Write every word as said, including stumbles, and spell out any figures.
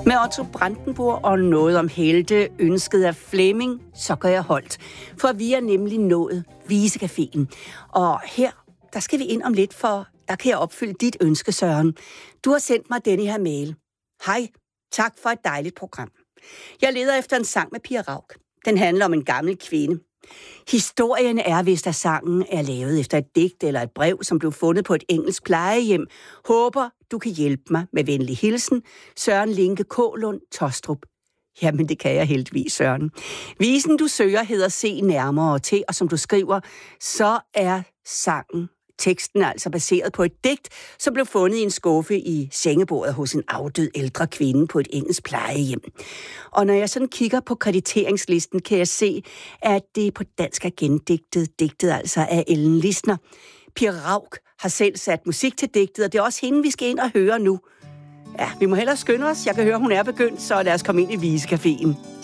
Med Otto Brandenburg og noget om helte, ønsket af Flemming, så gør jeg holdt. For vi er nemlig nået Visecaféen. Og her, der skal vi ind om lidt, for der kan jeg opfylde dit ønske, Søren. Du har sendt mig denne her mail. Hej, tak for et dejligt program. Jeg leder efter en sang med Pia Rauk. Den handler om en gammel kvinde. Historien er, hvis der sangen er lavet efter et digt eller et brev, som blev fundet på et engelsk plejehjem. Håber, du kan hjælpe mig med venlig hilsen. Søren Linke Kålund Tostrup. Jamen, det kan jeg heldigvis, Søren. Visen, du søger, hedder Se nærmere til, og som du skriver, så er sangen, teksten altså baseret på et digt, som blev fundet i en skuffe i sengebordet hos en afdød ældre kvinde på et engelsk plejehjem. Og når jeg sådan kigger på krediteringslisten, kan jeg se, at det på dansk er gendigtet, digtet altså af Ellen Lisner. Pia Rauk har selv sat musik til digtet, og det er også hende, vi skal ind og høre nu. Ja, vi må hellere skynde os. Jeg kan høre, hun er begyndt, så lad os komme ind i Visecaféen.